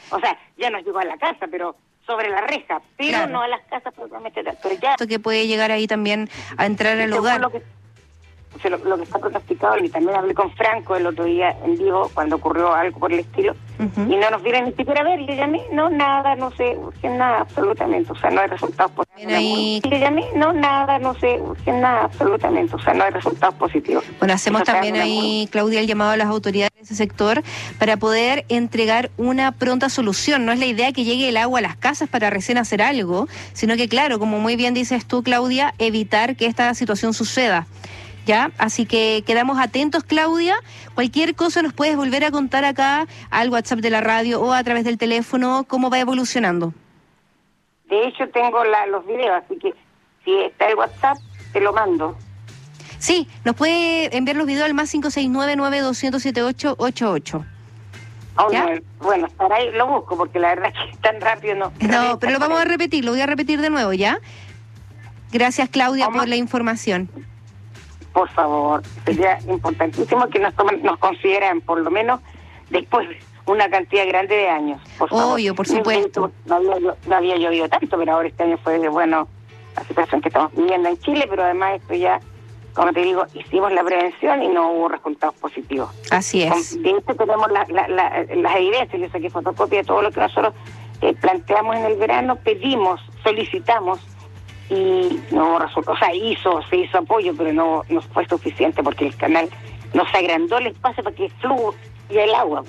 O sea, ya nos llegó a la casa, pero sobre la reja, pero Claro. no a las casas propiamente tal. Pero ya... Esto que puede llegar ahí también a entrar al según hogar. Lo que está pronosticado, y también hablé con Franco el otro día en vivo, cuando ocurrió algo por el estilo, Ujú. y no nos dieron ni siquiera a ver, y le llamé, no, nada, no sé, urge nada, absolutamente, o sea, no hay resultados positivos. Bien ahí. Y le llamé, no, nada, no sé, urge nada, absolutamente, o sea, no hay resultados positivos. Bueno, hacemos Eso también está ahí, Claudia, el llamado a las autoridades de ese sector para poder entregar una pronta solución. No es la idea que llegue el agua a las casas para recién hacer algo, sino que, claro, como muy bien dices tú, Claudia, evitar que esta situación suceda. ¿Ya? Así que quedamos atentos, Claudia. Cualquier cosa nos puedes volver a contar acá al WhatsApp de la radio o a través del teléfono, cómo va evolucionando. De hecho, tengo los videos, así que si está el WhatsApp, te lo mando. Sí, nos puede enviar los videos al más 569-9200-7888. Oh, ¿Ya? no, bueno, estará ahí, lo busco, porque la verdad es que tan rápido no. No, pero lo vamos a repetir, lo voy a repetir de nuevo, ¿ya? Gracias, Claudia, ¿Cómo? por la información. Por favor, sería importantísimo que nos consideran, por lo menos, después una cantidad grande de años. Por favor. Obvio, por supuesto. No había llovido tanto, pero ahora este año fue, bueno, la situación que estamos viviendo en Chile, pero además esto ya, como te digo, hicimos la prevención y no hubo resultados positivos. Así es. De hecho, tenemos las evidencias, yo saqué fotocopia de todo lo que nosotros planteamos en el verano, pedimos, solicitamos, y no resultó, o sea, se hizo apoyo, pero no fue suficiente porque el canal no se agrandó el espacio para que fluya el agua.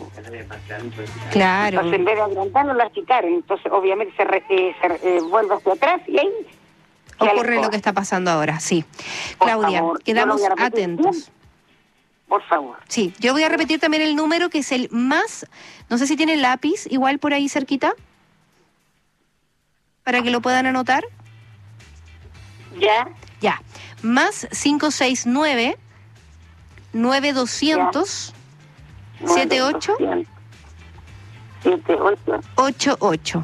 Claro. Entonces, en vez de agrandarlo, lo achicaron. Entonces, obviamente, se vuelve hacia atrás y ahí Ocurre lo que está pasando ahora, sí. Claudia, favor, quedamos yo lo voy a repetir atentos. bien. Por favor. Sí, yo voy a repetir también el número que es el más, no sé si tiene lápiz igual por ahí cerquita, para que lo puedan anotar. ¿Ya? Ya, más 569-9200 78 88.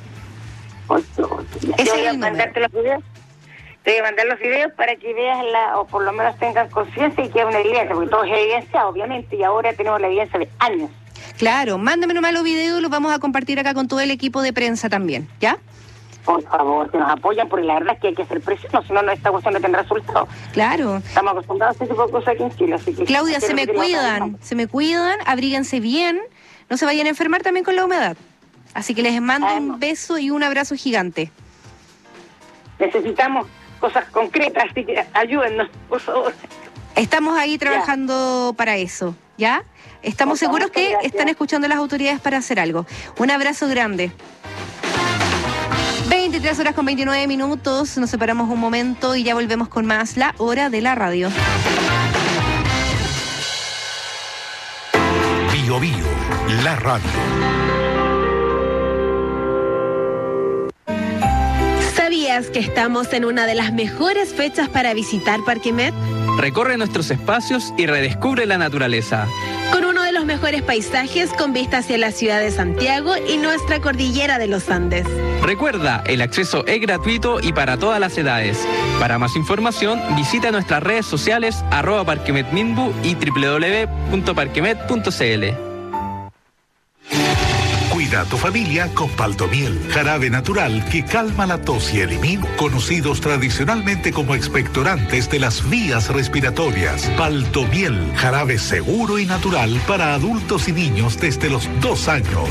Ese Yo voy es a el mandarte los videos. Te voy a mandar los videos para que veas o por lo menos tengan conciencia y que haya una evidencia, porque todo es evidencia, obviamente, y ahora tenemos la evidencia de años. Claro, mándame nomás los videos, los vamos a compartir acá con todo el equipo de prensa también, ¿ya? Por favor, que nos apoyan, porque la verdad es que hay que hacer presión, si no, esta cuestión no tendrá resultados. Claro. Estamos acostumbrados a este tipo de cosas aquí en Chile, así que... Claudia, se me cuidan, abríguense bien, no se vayan a enfermar también con la humedad. Así que les mando un beso y un abrazo gigante. Necesitamos cosas concretas, así que ayúdennos, por favor. Estamos ahí trabajando para eso, ¿ya? Estamos seguros que están escuchando las autoridades para hacer algo. Un abrazo grande. 23 horas con 29 minutos, nos separamos un momento y ya volvemos con más La Hora de la Radio. Bio Bio, la radio. ¿Sabías que estamos en una de las mejores fechas para visitar Parque Met? Recorre nuestros espacios y redescubre la naturaleza. Con uno de los mejores paisajes con vista hacia la ciudad de Santiago y nuestra cordillera de los Andes. Recuerda, el acceso es gratuito y para todas las edades. Para más información, visita nuestras redes sociales @parquemetminbu y www.parquemet.cl. Cuida a tu familia con Paltomiel, jarabe natural que calma la tos y elimina, conocidos tradicionalmente como expectorantes de las vías respiratorias. Paltomiel, jarabe seguro y natural para adultos y niños desde los 2 años.